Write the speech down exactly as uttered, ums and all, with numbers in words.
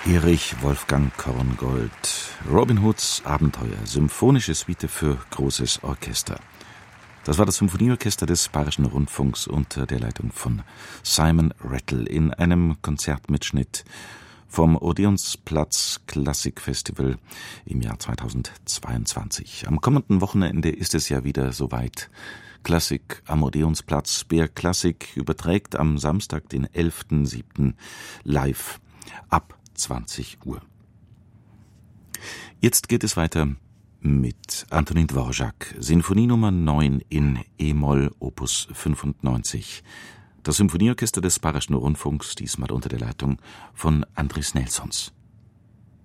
Erich Wolfgang Korngold, Robin Hoods Abenteuer, symphonische Suite für großes Orchester. Das war das Symphonieorchester des Bayerischen Rundfunks unter der Leitung von Simon Rattle in einem Konzertmitschnitt vom Odeonsplatz Klassikfestival im Jahr zweitausendzweiundzwanzig. Am kommenden Wochenende ist es ja wieder soweit. Klassik am Odeonsplatz. B R Klassik überträgt am Samstag, den elften siebten live ab zwanzig Uhr. Jetzt geht es weiter mit Antonin Dvorak, Sinfonie Nummer neun in E-Moll, Opus fünfundneunzig. Das Symphonieorchester des Bayerischen Rundfunks, diesmal unter der Leitung von Andris Nelsons.